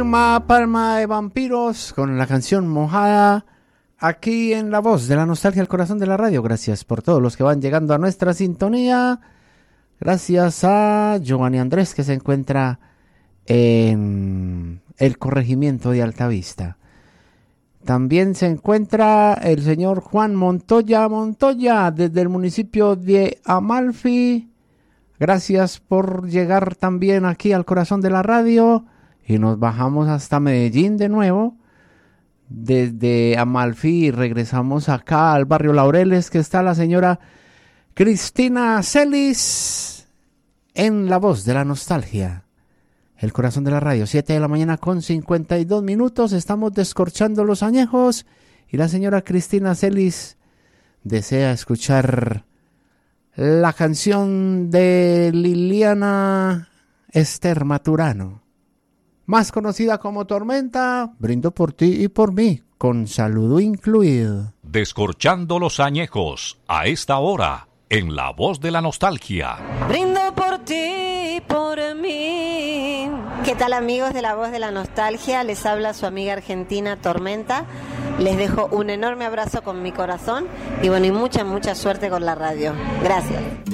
Palma de Vampiros con la canción Mojada, aquí en La Voz de la Nostalgia, el corazón de la radio. Gracias por todos los que van llegando a nuestra sintonía. Gracias a Giovanni Andrés, que se encuentra en el corregimiento de Altavista. También se encuentra el señor Juan Montoya desde el municipio de Amalfi. Gracias por llegar también aquí al corazón de la radio. Y nos bajamos hasta Medellín de nuevo. Desde Amalfi regresamos acá al barrio Laureles, que está la señora Cristina Celis en La Voz de la Nostalgia, el corazón de la radio. 7 de la mañana con 52 minutos. Estamos descorchando los añejos y la señora Cristina Celis desea escuchar la canción de Liliana Esther Maturano, más conocida como Tormenta. Brindo por ti y por mí, con saludo incluido. Descorchando los añejos, a esta hora, en La Voz de la Nostalgia. Brindo por ti y por mí. ¿Qué tal, amigos de La Voz de la Nostalgia? Les habla su amiga argentina Tormenta. Les dejo un enorme abrazo con mi corazón y bueno, y mucha suerte con la radio. Gracias.